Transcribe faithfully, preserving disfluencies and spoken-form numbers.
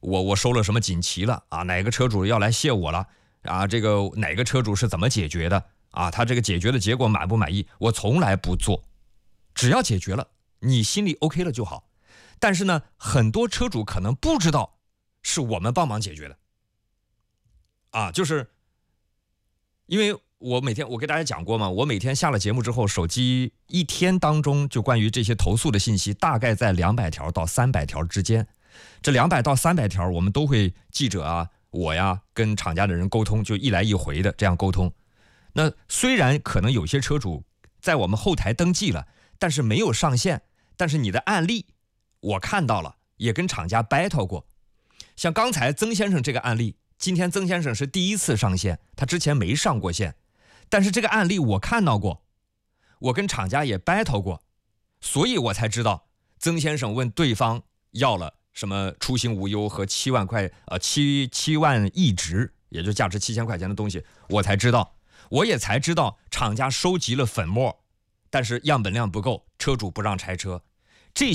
我我收了什么锦旗了啊？哪个车主要来谢我了啊？这个哪个车主是怎么解决的啊？他这个解决的结果满不满意？我从来不做，只要解决了，你心里 OK 了就好。但是呢，很多车主可能不知道是我们帮忙解决的啊，就是因为我每天我给大家讲过嘛，我每天下了节目之后，手机一天当中就关于这些投诉的信息大概在两百条到三百条之间。这两百到三百条，我们都会记者啊，我呀跟厂家的人沟通，就一来一回的这样沟通。那虽然可能有些车主在我们后台登记了，但是没有上线，但是你的案例我看到了，也跟厂家 battle 过。像刚才曾先生这个案例，今天曾先生是第一次上线，他之前没上过线，但是这个案例我看到过，我跟厂家也 battle 过，所以我才知道曾先生问对方要了什么出行无忧和七万块呃七七万一值，也就价值七千块钱的东西，我才知道，我也才知道厂家收集了粉末，但是样本量不够，车主不让拆车，